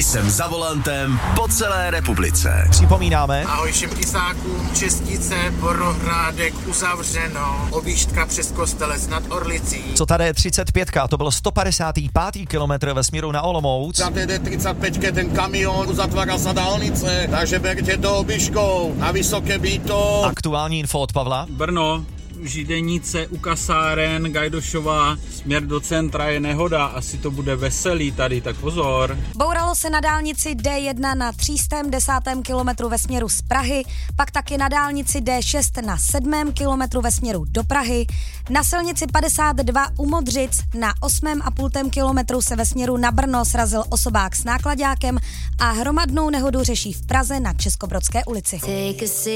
Jsem za volantem po celé republice. Připomínáme. Ahoj všem kysákům, Čestice, Porohrádek uzavřeno, objížďka přes Kostelec nad Orlicí. Co tady je 35, to bylo 155. kilometr ve směru na Olomouc. Za té 35 ten kamion uzatvára sa dálnice, takže berte to objížďkou na Vysoké Býto. Aktuální info od Pavla. Brno, Židenice u kasáren, Gajdošová, směr do centra je nehoda, asi to bude veselý tady, tak pozor. Bouralo se na dálnici D1 na 310. kilometru ve směru z Prahy, pak taky na dálnici D6 na 7. kilometru ve směru do Prahy, na silnici 52 u Modřic na 8,5 kilometru se ve směru na Brno srazil osobák s náklaďákem a hromadnou nehodu řeší v Praze na Českobrodské ulici.